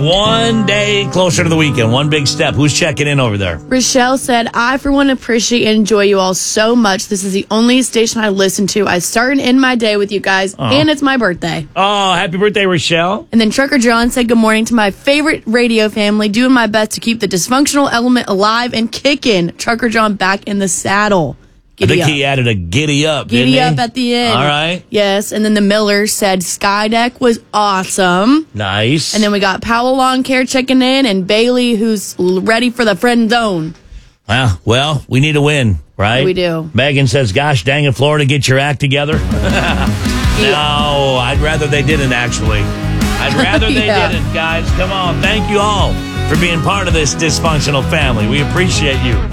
One day closer to the weekend. One big step. Who's checking in over there? Rochelle said, I, for one, appreciate and enjoy you all so much. This is the only station I listen to. I start and end my day with you guys, and it's my birthday. Oh, happy birthday, Rochelle. And then Trucker John said, good morning to my favorite radio family, doing my best to keep the dysfunctional element alive and kicking. Trucker John back in the saddle. I think he added a giddy up, Giddy didn't he? up at the end. All right. Yes, and then the Miller said Skydeck was awesome. Nice. And then we got Powell Lawn Care checking in and Bailey who's ready for the friend zone. Well, we need a win, right? We do. Megan says, gosh dang it, Florida, get your act together. No, I'd rather they didn't, actually. I'd rather they didn't, guys. Come on. Thank you all for being part of this dysfunctional family. We appreciate you.